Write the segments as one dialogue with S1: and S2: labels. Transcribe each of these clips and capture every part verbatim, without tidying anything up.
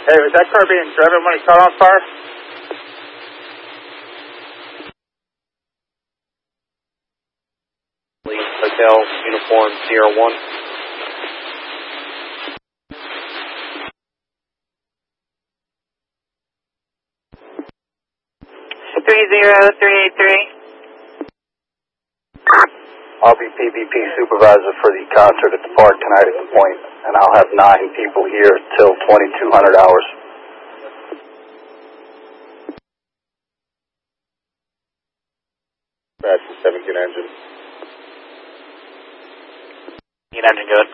S1: Hey, was that car being driven when it caught on fire?
S2: Hotel, uniform, Sierra one.
S3: three zero three eight three.
S4: I'll be P V P supervisor for the concert at the park tonight at the Point, and I'll have nine people here till twenty-two hundred hours.
S2: That's the seventeen engine.
S5: seventeen engine good.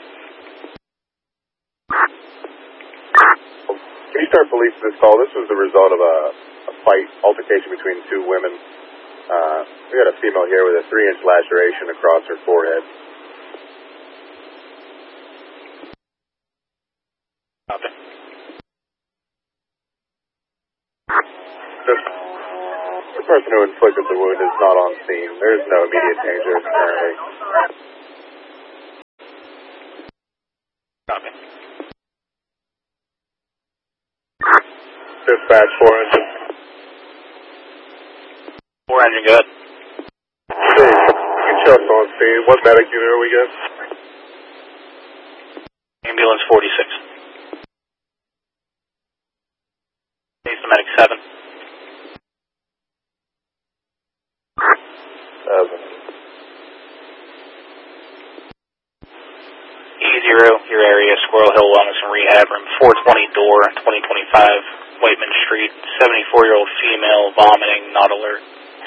S2: Can you start police this call? This was the result of a, a fight, altercation between two women. Uh, we got a female here with a three inch laceration across her forehead.
S5: Copy.
S2: The, the person who inflicted the wound is not on scene. There is no immediate danger currently.
S5: Copy.
S2: Dispatch, four engine.
S5: Four engine good.
S2: Hey, you just on scene. What medic unit are we get?
S5: Ambulance forty-six. Base to medic seven.
S2: Seven.
S5: E zero, your area, Squirrel Hill Wellness and Rehab, room four twenty door, twenty twenty-five, Whiteman Street, seventy-four-year-old female, vomiting, not alert.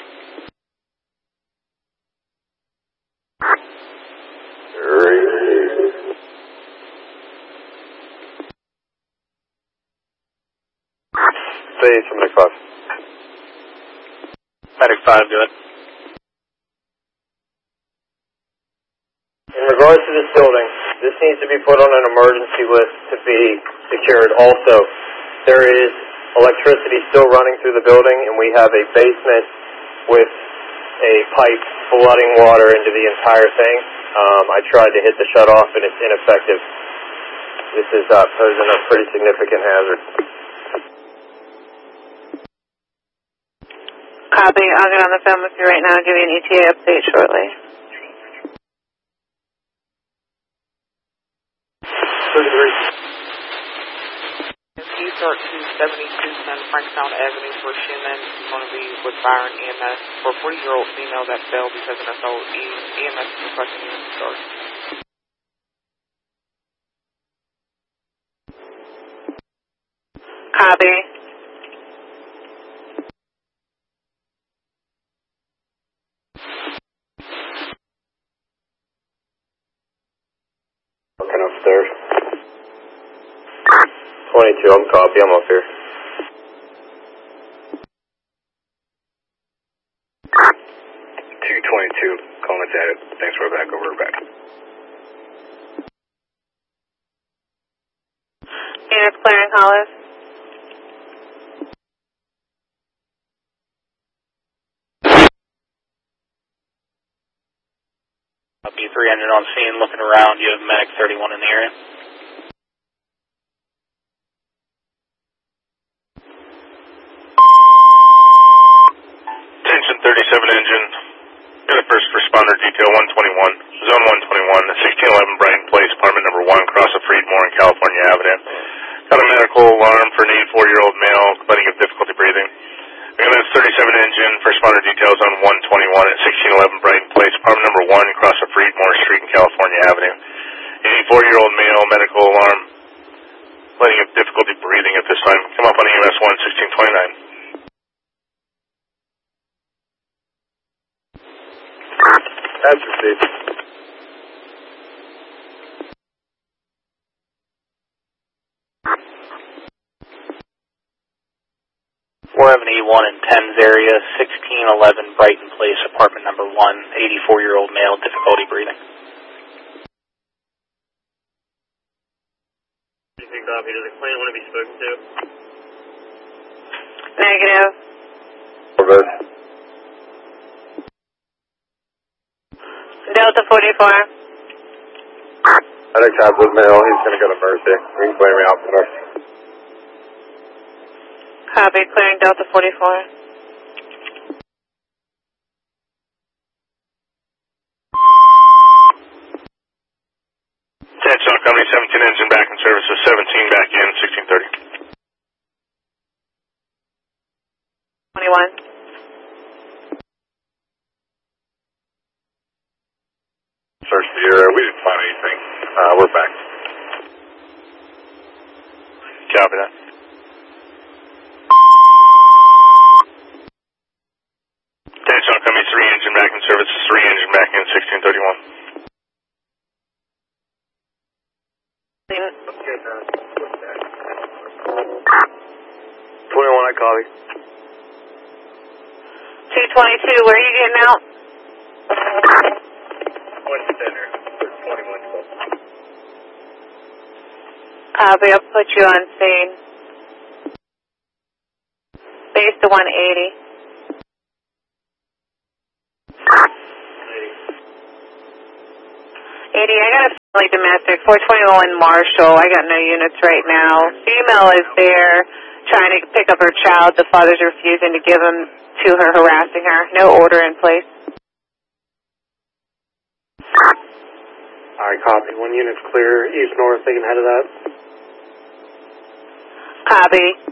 S2: Say to medic five.
S5: Medic five, good.
S6: In regards to this building, this needs to be put on an emergency list to be secured. Also, there is electricity still running through the building, and we have a basement with a pipe flooding water into the entire thing. Um, I tried to hit the shutoff, and it's ineffective. This is uh, posing a pretty significant hazard.
S3: Copy. I'll get on the phone with you right now and give you an E T A update shortly.
S7: He starts two seventy-two San Franktown Avenue for Schumann. He's going to be with Byron E M S for a forty-year-old female that fell because of an assault. E M S is requesting unit to start.
S3: Copy.
S2: Looking upstairs.
S6: twenty-two, I'm copy. I'm up here.
S2: two twenty-two, calling at it. Thanks, we're back. Over, we're back.
S3: Units clearing Hollis.
S5: Copy, three engine on scene, looking around. You have medic thirty-one in the area.
S8: Attention thirty-seven engine. Got a first responder detail one twenty-one, zone one twenty-one, sixteen eleven Brighton Place, apartment number one, across the Freedmore and California Avenue. Got a medical alarm for an eighty-four-year-old male complaining of difficulty breathing. Again, that's thirty-seven engine, first responder details on one twenty-one at sixteen eleven Brighton Place, apartment number one, across the Freedmore Street and California Avenue. eighty-four-year-old male, medical alarm, complaining of difficulty breathing at this time. Come up on E M S one, sixteen twenty-nine.
S2: That's received.
S5: four have an E one in Thames area, sixteen eleven Brighton Place, apartment number one, eighty-four-year-old male, difficulty breathing.
S6: Copy. Does the client want to be spoken to?
S3: Negative.
S2: Over.
S3: Delta forty-four.
S2: Medic has with male, he's going to go to Mercy. We can claim me out for Mercy.
S3: Copy, clearing Delta forty-four.
S8: Texas Company seventeen engine back in service with seventeen back in, sixteen thirty.
S3: twenty-one.
S2: Search the area. We didn't find anything. Uh, we're back.
S8: Copy that. Texas Company three engine back in service, three engine back in, sixteen thirty-one.
S6: twenty-one, I copy.
S3: two twenty-two, where are you getting out?
S6: One center, twenty-one twelve.
S3: Copy, I'll put you on scene. Base to one eighty. eighty, I got a family domestic, four twenty-one Marshall. I got no units right now. Female is there trying to pick up her child. The father's refusing to give him to her, harassing her. No order in place.
S6: Alright, copy. One unit's clear, east-north, they can head of that.
S3: Copy.